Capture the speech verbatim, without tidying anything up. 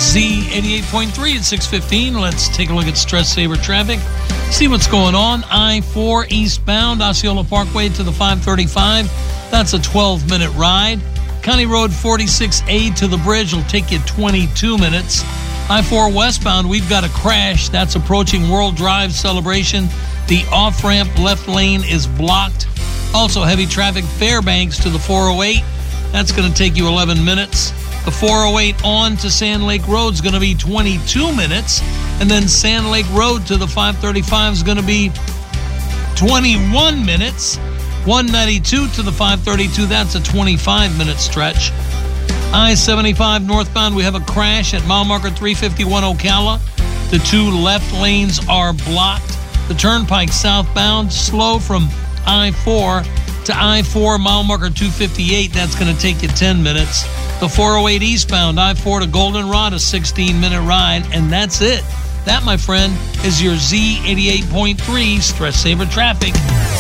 Z eighty-eight point three at six fifteen. Let's take a look at Stress Saver traffic. See what's going on. I four eastbound, Osceola Parkway to the five thirty-five. That's a twelve-minute ride. County Road forty-six A to the bridge will take you twenty-two minutes. I four westbound, we've got a crash. That's approaching World Drive Celebration. The off-ramp left lane is blocked. Also heavy traffic Fairbanks to the four oh eight. That's going to take you eleven minutes. The four oh eight on to Sand Lake Road is going to be twenty-two minutes. And then Sand Lake Road to the five thirty-five is going to be twenty-one minutes. one ninety-two to the five thirty-two, that's a twenty-five minute stretch. I seventy-five northbound, we have a crash at mile marker three fifty-one Ocala. The two left lanes are blocked. The turnpike southbound, slow from I four to I four mile marker two fifty-eight. That's going to take you ten minutes. The four oh eight eastbound, I four to Goldenrod, a sixteen minute ride, and that's it. That, my friend, is your Z eighty-eight point three Stress Saver traffic.